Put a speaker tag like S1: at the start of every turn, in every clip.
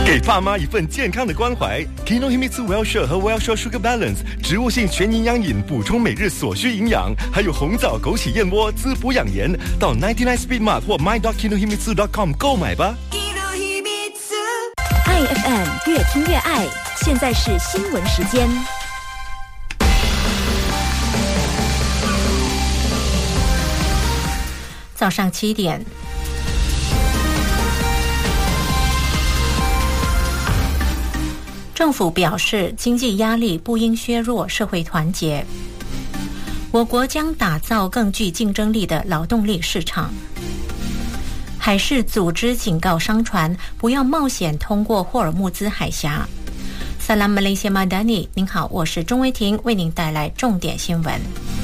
S1: 给爸妈一份健康的关怀。Kinohimitsu Wellshore 和 Wellshore Sugar Balance 植物性全营养饮，补充每日所需营养，还有红枣枸杞燕窝滋补养颜。到99 Speed Mart 或 my.kinohimitsu.com 购买吧。
S2: 爱 FM 越听越爱，现在是新闻时间。早上7点。政府表示，经济压力不应削弱社会团结。我国将打造更具竞争力的劳动力市场。海事组织警告商船不要冒险通过霍尔木兹海峡。Salam Malaysia Madani， 您好，我是钟维婷，为您带来重点新闻。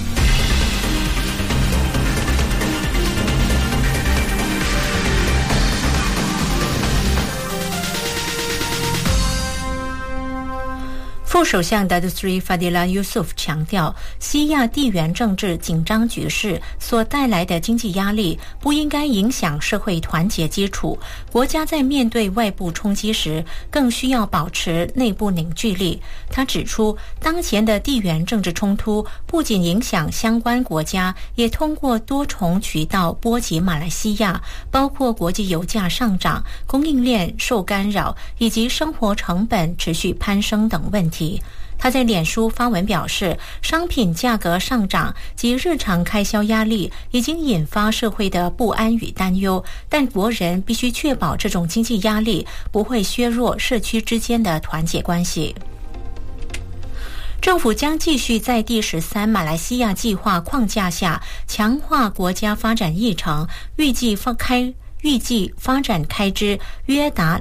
S2: 副首相 Datuk Seri Fadillah Yusof 强调，西亚地缘政治紧张局势所带来的经济压力不应该影响社会团结基础。国家在面对外部冲击时，更需要保持内部凝聚力。他指出，当前的地缘政治冲突不仅影响相关国家，也通过多重渠道波及马来西亚，包括国际油价上涨、供应链受干扰以及生活成本持续攀升等问题。他在脸书发文表示，商品价格上涨及日常开销压力已经引发社会的不安与担忧，但国人必须确保这种经济压力不会削弱社区之间的团结关系。政府将继续在第13马来西亚计划框架下强化国家发展议程，预计发展开支约达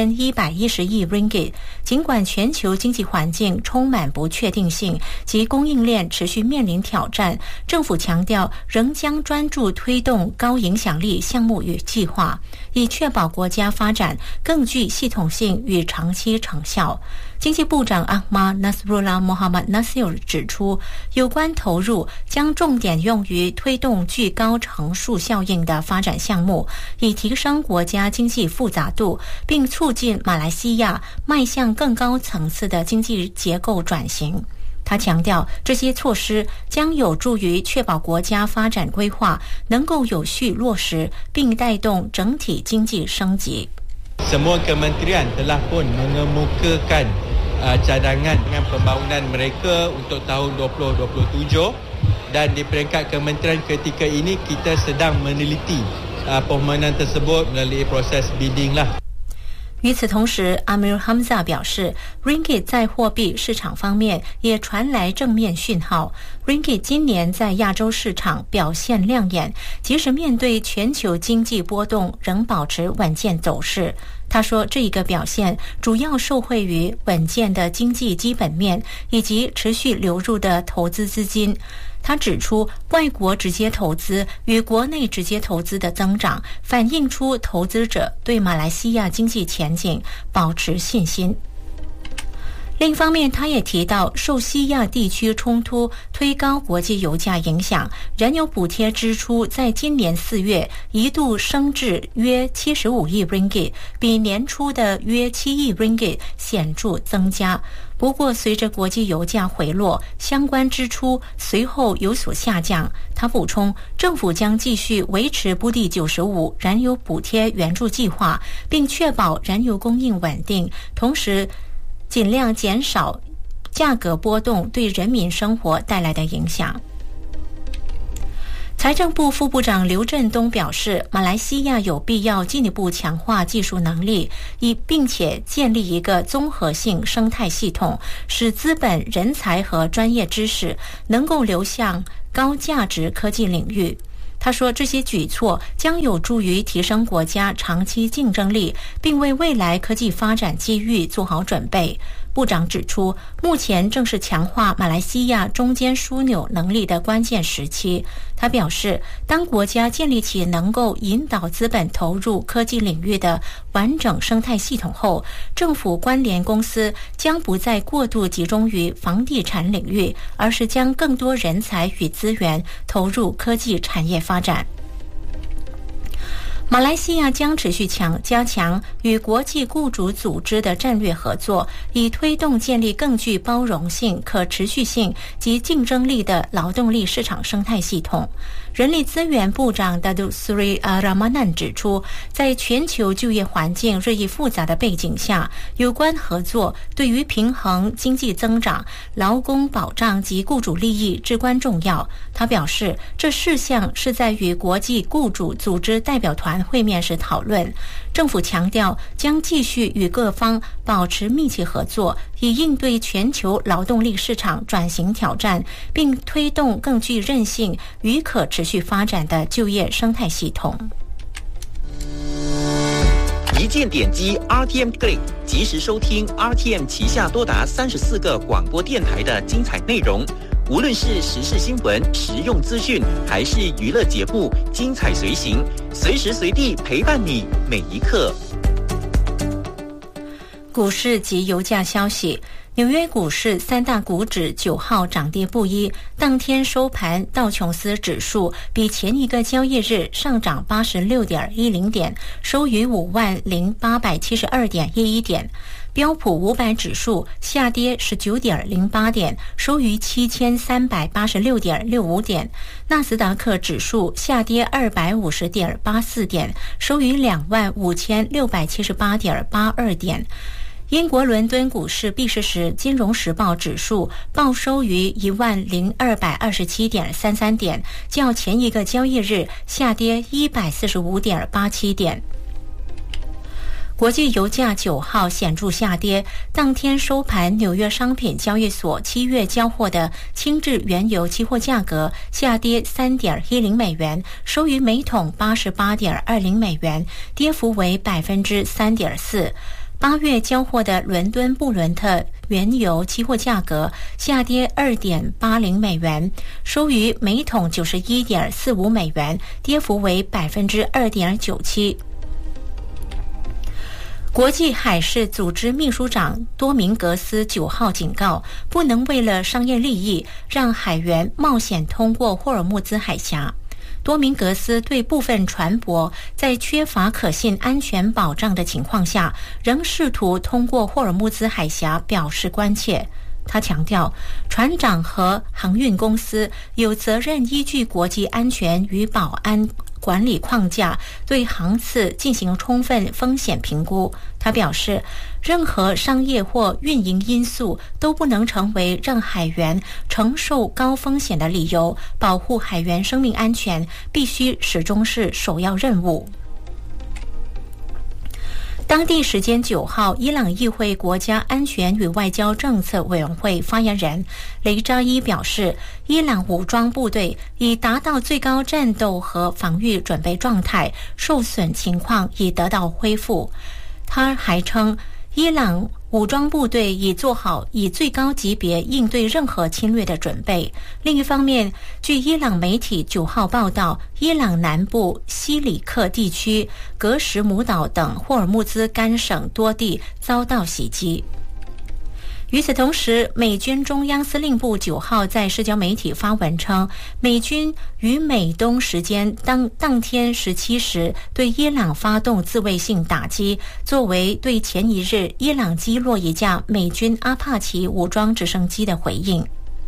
S2: 6110亿 ringgit。 尽管全球经济环境充满不确定性及供应链持续面临挑战，政府强调仍将专注推动高影响力项目与计划，以确保国家发展更具系统性与长期成效。经济部长阿玛 Nasrullah Mohamad Nasir 指出，有关投入将重点用于推动具高乘数效应的发展项目，以提升国家经济复杂度，并促进马来西亚迈向更高层次的经济结构转型。他强调，这些措施将有助于确保国家发展规划能够有序落实，并带动整体经济升级。
S3: Semua kementerian telah pun mengemukakan cadangan dengan pembangunan mereka untuk tahun 2027 dan di peringkat kementerian ketika ini kita sedang meneliti permohonan tersebut melalui proses bidding lah。
S2: 与此同时，阿米尔哈姆萨表示 ，Ringgit 在货币市场方面也传来正面讯号。Ringgit 今年在亚洲市场表现亮眼，即使面对全球经济波动，仍保持稳健走势。他说，这一个表现主要受惠于稳健的经济基本面以及持续流入的投资资金。他指出，外国直接投资与国内直接投资的增长，反映出投资者对马来西亚经济前景保持信心。另一方面，他也提到，受西亚地区冲突推高国际油价影响，燃油补贴支出在今年4月一度升至约75亿 ringgit， 比年初的约7亿 ringgit 显著增加。不过，随着国际油价回落，相关支出随后有所下降。他补充，政府将继续维持布地95燃油补贴援助计划，并确保燃油供应稳定，同时尽量减少价格波动对人民生活带来的影响。财政部副部长刘振东表示，马来西亚有必要进一步强化技术能力，并且建立一个综合性生态系统，使资本、人才和专业知识能够流向高价值科技领域。他说，这些举措将有助于提升国家长期竞争力，并为未来科技发展机遇做好准备。部长指出，目前正是强化马来西亚中间枢纽能力的关键时期。他表示，当国家建立起能够引导资本投入科技领域的完整生态系统后，政府关联公司将不再过度集中于房地产领域，而是将更多人才与资源投入科技产业发展。 马来西亚将持续加强与国际雇主组织的战略合作，以推动建立更具包容性、可持续性及竞争力的劳动力市场生态系统。人力资源部长 Datuk Seri Ramanan 指出，在全球就业环境日益复杂的背景下，有关合作对于平衡经济增长、劳工保障及雇主利益至关重要。他表示，这事项是在与国际雇主组织代表团会面时讨论。政府强调将继续与各方保持密切合作，以应对全球劳动力市场转型挑战，并推动更具韧性与可持续发展的就业生态系统。
S4: 一键点击 RTM Click， 及时收听 RTM 旗下多达34个广播电台的精彩内容。无论是时事新闻、实用资讯，还是娱乐节目，精彩随行，随时随地陪伴你每一刻。
S2: 股市及油价消息。纽约股市三大股指9号涨跌不一，当天收盘道琼斯指数比前一个交易日上涨 86.10 点，收于 50,872.11 点。标普500指数下跌 19.08 点，收于 7,386.65 点。纳斯达克指数下跌 250.84 点，收于 25,678.82 点。英国伦敦股市闭市时，金融时报指数报收于 10,227.33 点，较前一个交易日下跌 145.87 点。国际油价9号显著下跌，当天收盘纽约商品交易所7月交货的轻质原油期货价格下跌 3.10 美元，收于每桶 88.20 美元，跌幅为 3.4%。8月交货的伦敦布伦特原油期货价格下跌 2.80 美元，收于每桶 91.45 美元，跌幅为 2.97%。国际海事组织秘书长多明格斯9号警告，不能为了商业利益让海员冒险通过霍尔木兹海峡。多明格斯对部分船舶在缺乏可信安全保障的情况下，仍试图通过霍尔木兹海峡表示关切。他强调，船长和航运公司有责任依据国际安全与保安管理框架对航次进行充分风险评估。他表示，任何商业或运营因素都不能成为让海员承受高风险的理由，保护海员生命安全必须始终是首要任务。当地时间9号，伊朗议会国家安全与外交政策委员会发言人雷扎伊表示，伊朗武装部队已达到最高战斗和防御准备状态，受损情况已得到恢复。他还称，伊朗武装部队已做好以最高级别应对任何侵略的准备。另一方面，据伊朗媒体9号报道，伊朗南部西里克地区、格什姆岛等霍尔木兹干省多地遭到袭击。与此同时，美军中央司令部9号在社交媒体发文称，美军于美东时间当天17时对伊朗发动自卫性打击，作为对前一日伊朗击落一架美军阿帕奇武装直升机的回应。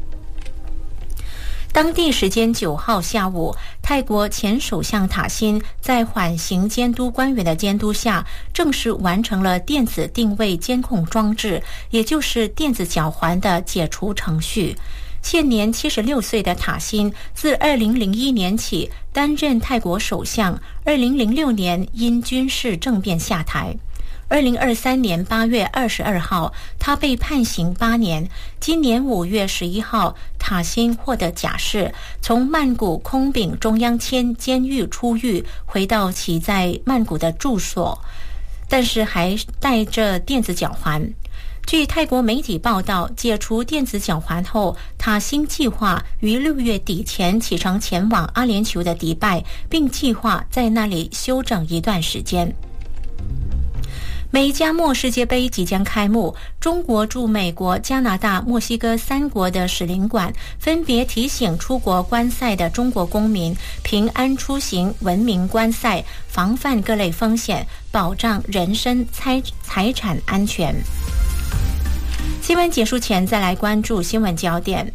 S2: 当地时间9号下午，泰国前首相塔辛在缓刑监督官员的监督下，正式完成了电子定位监控装置，也就是电子脚环的解除程序。现年76岁的塔辛自2001年起担任泰国首相，2006年因军事政变下台。2023年8月22号，他被判刑8年。今年5月11号，塔辛获得假释，从曼谷空丙中央监狱出狱，回到其在曼谷的住所，但是还带着电子脚环。据泰国媒体报道，解除电子脚环后，塔辛计划于6月底前启程前往阿联酋的迪拜，并计划在那里休整一段时间。 美加墨世界杯即将开幕，中国驻美国、加拿大、墨西哥3国的使领馆分别提醒出国观赛的中国公民平安出行、文明观赛，防范各类风险，保障人身财产安全。新闻结束前，再来关注新闻焦点。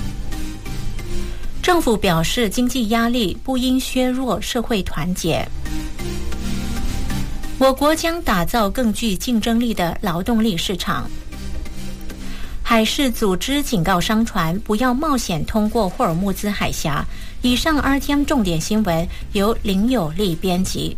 S2: 政府表示，经济压力不应削弱社会团结。我国将打造更具竞争力的劳动力市场。海事组织警告商船不要冒险通过霍尔木兹海峡。以上 RTM 重点新闻由林有利编辑。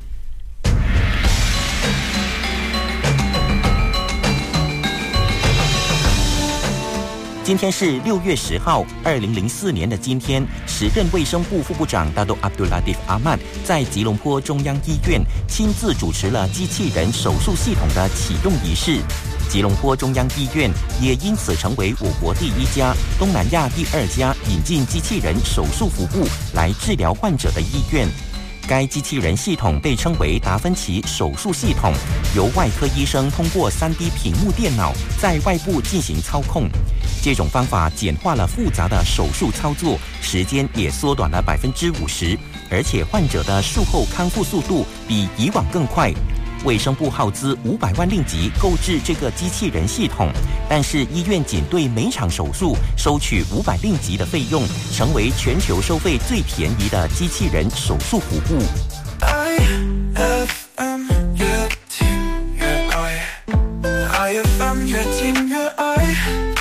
S4: 今天是6月10号，2004年的今天，时任卫生部副部长Dato' Abdul Latif Ahmad 在吉隆坡中央医院亲自主持了机器人手术系统的启用仪式。吉隆坡中央医院也因此成为我国第1家、东南亚第2家引进机器人手术服务来治疗患者的医院。该机器人系统被称为达芬奇手术系统，由外科医生通过 3D 屏幕电脑在外部进行操控。这种方法简化了复杂的手术操作，时间也缩短了50%，而且患者的术后康复速度比以往更快。卫生部耗资500万令吉购置这个机器人系统，但是医院仅对每场手术收取500令吉的费用，成为全球收费最便宜的机器人手术服务。IFM 越听越爱 ，IFM 越听越爱。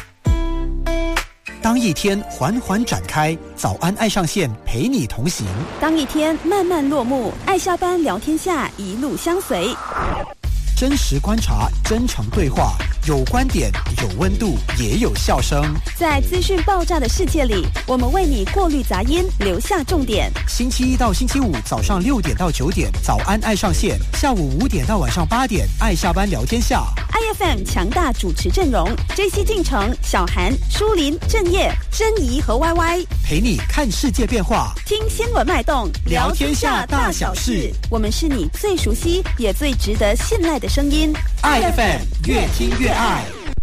S5: 当一天缓缓展开，早安爱上线陪你同行；
S6: 当一天慢慢落幕，爱下班聊天下一路相随。
S5: 真实观察，真诚对话，有观点，有温度，也有笑声。
S6: 在资讯爆炸的世界里，我们为你过滤杂音，留下重点。
S5: 星期一到星期五早上6点到9点，早安爱上线；下午5点到晚上8点，爱下班聊天下。
S6: IFM 强大主持阵容 ：JC 进城、小韩、舒林、郑业、珍怡和 YY，
S5: 陪你看世界变化，
S6: 听新闻脉动，
S5: 聊天下大小事。
S6: 我们是你最熟悉也最值得信赖的声音。
S5: IFM 越听越爱。